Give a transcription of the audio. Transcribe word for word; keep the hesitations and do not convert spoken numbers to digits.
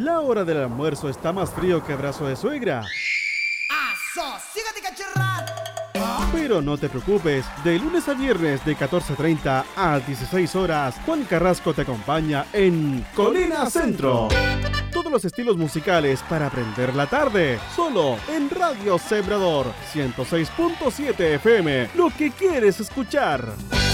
La hora del almuerzo está más frío que abrazo de suegra. Pero no te preocupes, de lunes a viernes de catorce treinta a dieciséis horas, Juan Carrasco te acompaña en Colina Centro. Todos los estilos musicales para aprender la tarde, solo en Radio Sembrador ciento seis punto siete F M, lo que quieres escuchar.